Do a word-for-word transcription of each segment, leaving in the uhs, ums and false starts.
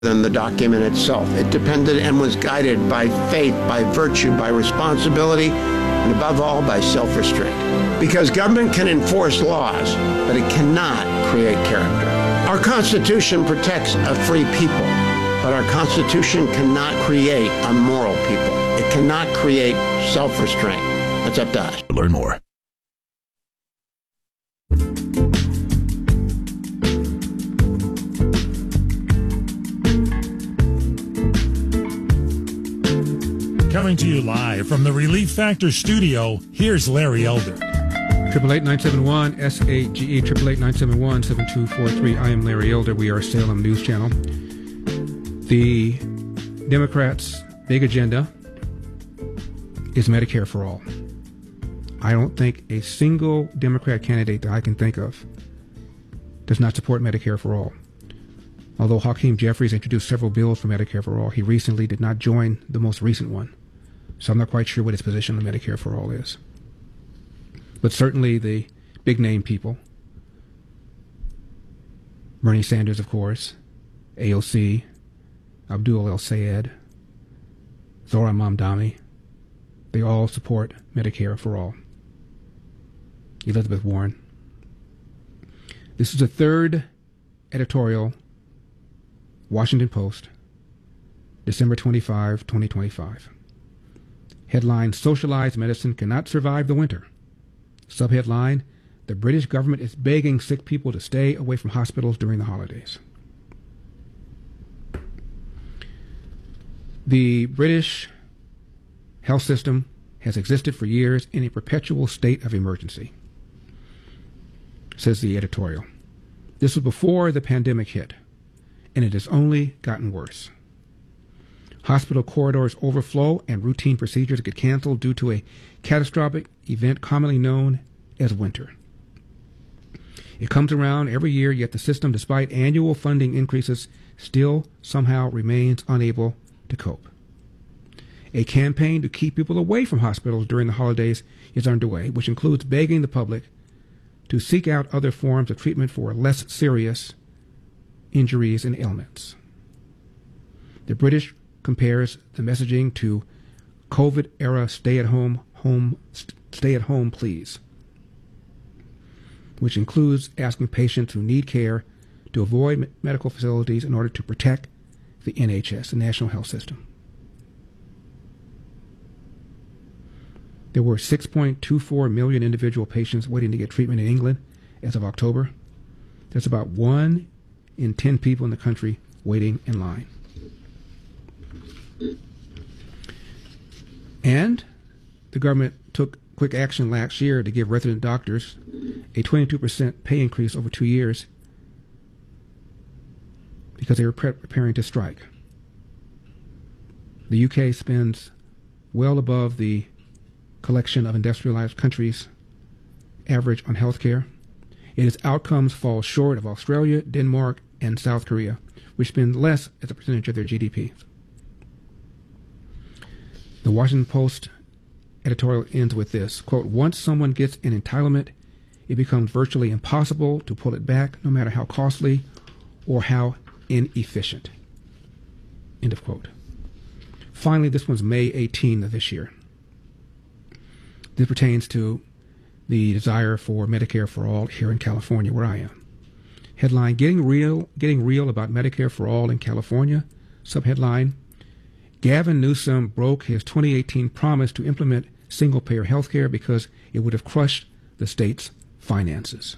than the document itself. It depended and was guided by faith, by virtue, by responsibility, and above all, by self-restraint. Because government can enforce laws, but it cannot create character. Our Constitution protects a free people, but our Constitution cannot create a moral people. It cannot create self-restraint. That's up to us. Learn more. Coming to you live from the Relief Factor studio, here's Larry Elder. Triple eight nine seven one S A G E triple eight nine seven one seven two four three. I am Larry Elder. We are Salem News Channel. The Democrats' big agenda is Medicare for all. I don't think a single Democrat candidate that I can think of does not support Medicare for all. Although Hakeem Jeffries introduced several bills for Medicare for all, he recently did not join the most recent one. So I'm not quite sure what his position on Medicare for all is. But certainly the big name people, Bernie Sanders, of course, A O C, Abdul El-Sayed, Zohran Mamdani, they all support Medicare for all. Elizabeth Warren. This is the third editorial, Washington Post, December twenty-fifth, twenty twenty-five. Headline, Socialized Medicine Cannot Survive the Winter. Subheadline, the British government is begging sick people to stay away from hospitals during the holidays. The British health system has existed for years in a perpetual state of emergency, says the editorial. This was before the pandemic hit, and it has only gotten worse. Hospital corridors overflow and routine procedures get canceled due to a catastrophic event commonly known as winter. It comes around every year, yet the system, despite annual funding increases, still somehow remains unable to cope. A campaign to keep people away from hospitals during the holidays is underway, which includes begging the public to seek out other forms of treatment for less serious injuries and ailments. The British compares the messaging to COVID-era stay-at-home, home, stay-at-home pleas, which includes asking patients who need care to avoid medical facilities in order to protect the N H S, the National Health System. There were six point two four million individual patients waiting to get treatment in England as of October. There's about one in ten people in the country waiting in line. And the government took quick action last year to give resident doctors a twenty-two percent pay increase over two years because they were pre- preparing to strike. The U K spends well above the collection of industrialized countries' average on health care. Its outcomes fall short of Australia, Denmark, and South Korea, which spend less as a percentage of their G D P. The Washington Post editorial ends with this, quote, once someone gets an entitlement, it becomes virtually impossible to pull it back, no matter how costly or how inefficient, end of quote. Finally, this one's May eighteenth of this year. This pertains to the desire for Medicare for all here in California, where I am. Headline, Getting Real, Getting Real About Medicare for All in California. Subheadline, Gavin Newsom broke his twenty eighteen promise to implement single-payer health care because it would have crushed the state's finances.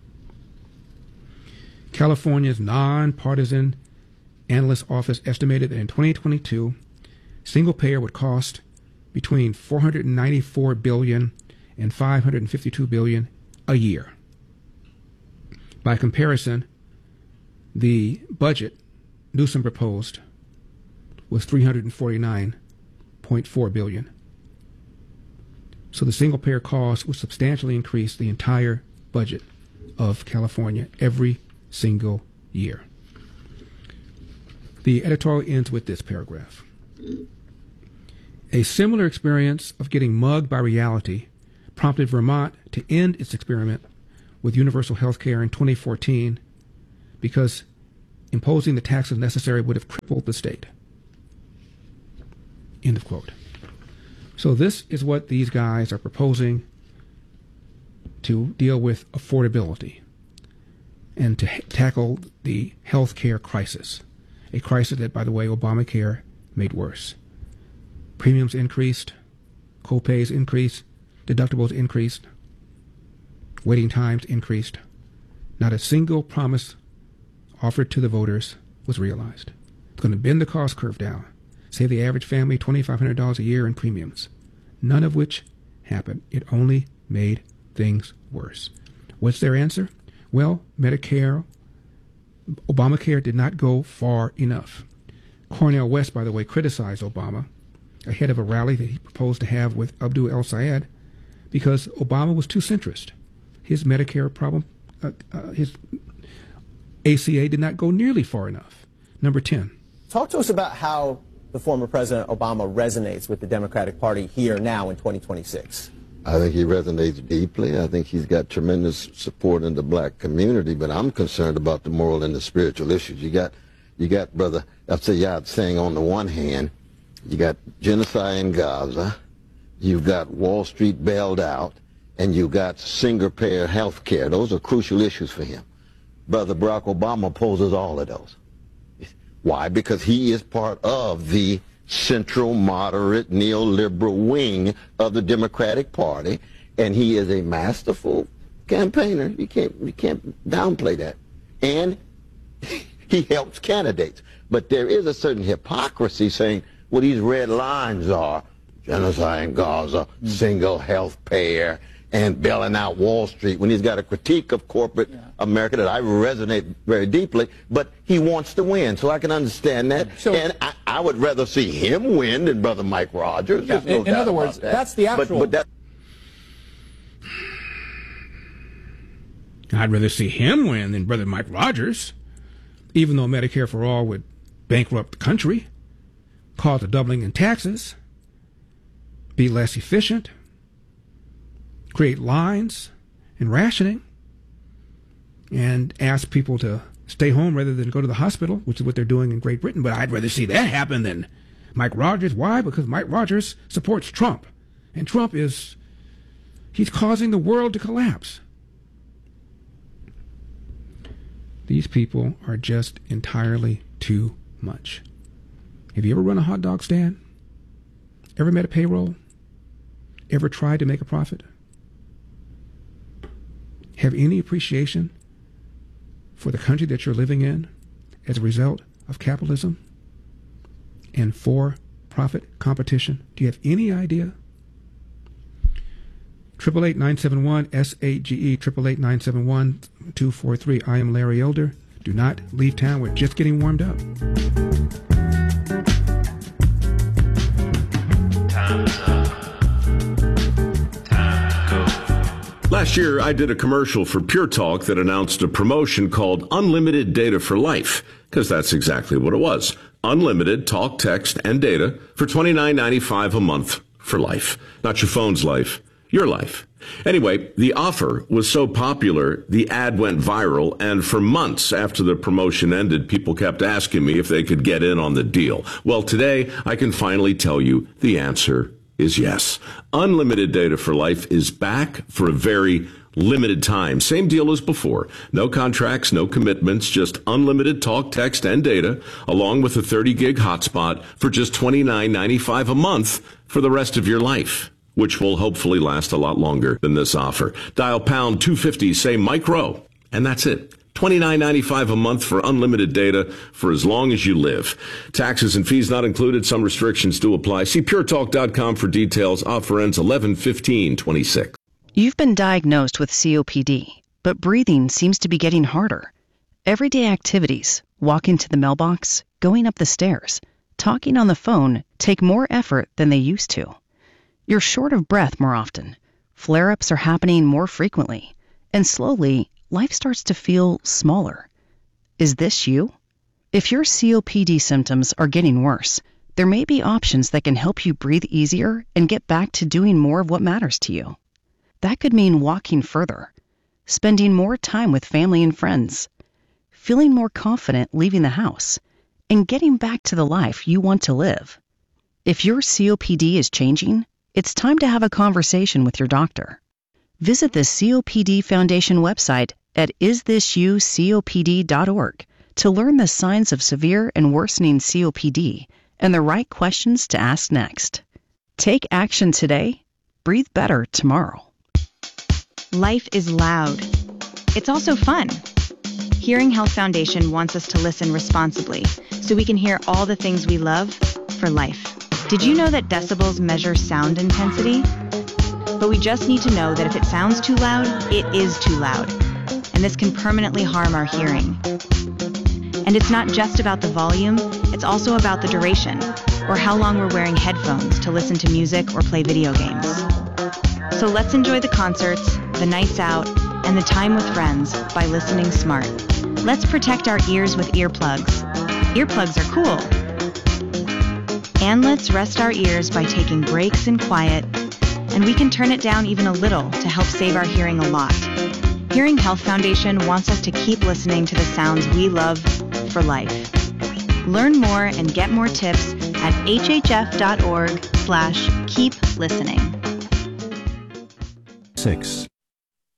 California's nonpartisan analyst office estimated that in twenty twenty-two, single-payer would cost between four hundred ninety-four billion dollars and five hundred fifty-two billion dollars a year. By comparison, the budget Newsom proposed was three hundred forty-nine point four billion dollars. So the single-payer cost would substantially increase the entire budget of California every single year. The editorial ends with this paragraph. A similar experience of getting mugged by reality prompted Vermont to end its experiment with universal health care in twenty fourteen because imposing the taxes necessary would have crippled the state. End of quote. So this is what these guys are proposing to deal with affordability and to h- tackle the health care crisis, a crisis that, by the way, Obamacare made worse. Premiums increased, co-pays increased, deductibles increased, waiting times increased. Not a single promise offered to the voters was realized. It's going to bend the cost curve down, save the average family two thousand five hundred dollars a year in premiums, none of which happened. It only made things worse. What's their answer? Well, Medicare, Obamacare did not go far enough. Cornel West, by the way, criticized Obama ahead of a rally that he proposed to have with Abdul El-Sayed because Obama was too centrist. His Medicare problem, uh, uh, his A C A did not go nearly far enough. Number ten. Talk to us about how the former President Obama resonates with the Democratic Party here now in twenty twenty-six. I think he resonates deeply. I think he's got tremendous support in the black community, but I'm concerned about the moral and the spiritual issues. You got, you got Brother El-Sayed saying on the one hand, you got genocide in Gaza, you've got Wall Street bailed out, and you've got single-payer health care. Those are crucial issues for him. Brother Barack Obama opposes all of those. Why? Because he is part of the central, moderate, neoliberal wing of the Democratic Party, and he is a masterful campaigner. You can't, you can't downplay that. And he helps candidates. But there is a certain hypocrisy saying, well, these red lines are genocide in Gaza, single health payer, and bailing out Wall Street, when he's got a critique of corporate yeah. America that I resonate very deeply, but he wants to win, so I can understand that. So, and I, I would rather see him win than Brother Mike Rogers. Yeah, no in, in other words, that. that's the actual... But, but that... I'd rather see him win than Brother Mike Rogers, even though Medicare for All would bankrupt the country, cause a doubling in taxes, be less efficient, create lines and rationing, and ask people to stay home rather than go to the hospital, which is what they're doing in Great Britain. But I'd rather see that happen than Mike Rogers. Why? Because Mike Rogers supports Trump. And Trump is, he's causing the world to collapse. These people are just entirely too much. Have you ever run a hot dog stand? Ever met a payroll? Ever tried to make a profit? Have any appreciation for the country that you're living in as a result of capitalism and for-profit competition? Do you have any idea? Triple eight nine seven one S A G E triple eight nine seven one two four three. I am Larry Elder. Do not leave town. We're just getting warmed up. Time's up. Last year, I did a commercial for Pure Talk that announced a promotion called Unlimited Data for Life, because that's exactly what it was. Unlimited talk, text, and data for twenty-nine ninety-five a month for life. Not your phone's life, your life. Anyway, the offer was so popular, the ad went viral, and for months after the promotion ended, people kept asking me if they could get in on the deal. Well, today, I can finally tell you the answer is yes. Unlimited Data for Life is back for a very limited time. Same deal as before. No contracts, no commitments, just unlimited talk, text, and data, along with a thirty gig hotspot for just twenty-nine ninety-five a month for the rest of your life, which will hopefully last a lot longer than this offer. Dial pound two fifty, say micro, and that's it. twenty-nine ninety-five a month for unlimited data for as long as you live. Taxes and fees not included. Some restrictions do apply. See pure talk dot com for details. Offer ends eleven fifteen twenty-six. You've been diagnosed with C O P D, but breathing seems to be getting harder. Everyday activities, walking to the mailbox, going up the stairs, talking on the phone take more effort than they used to. You're short of breath more often. Flare-ups are happening more frequently. And slowly, life starts to feel smaller. Is this you? If your C O P D symptoms are getting worse, there may be options that can help you breathe easier and get back to doing more of what matters to you. That could mean walking further, spending more time with family and friends, feeling more confident leaving the house, and getting back to the life you want to live. If your C O P D is changing, it's time to have a conversation with your doctor. Visit the C O P D Foundation website at is this you C O P D dot org to learn the signs of severe and worsening C O P D and the right questions to ask next. Take action today. Breathe better tomorrow. Life is loud. It's also fun. Hearing Health Foundation wants us to listen responsibly so we can hear all the things we love for life. Did you know that decibels measure sound intensity? But we just need to know that if it sounds too loud, it is too loud. And this can permanently harm our hearing. And it's not just about the volume, it's also about the duration, or how long we're wearing headphones to listen to music or play video games. So let's enjoy the concerts, the nights out, and the time with friends by listening smart. Let's protect our ears with earplugs. Earplugs are cool. And let's rest our ears by taking breaks in quiet, and we can turn it down even a little to help save our hearing a lot. Hearing Health Foundation wants us to keep listening to the sounds we love for life. Learn more and get more tips at hhf.org slash keep listening. Six.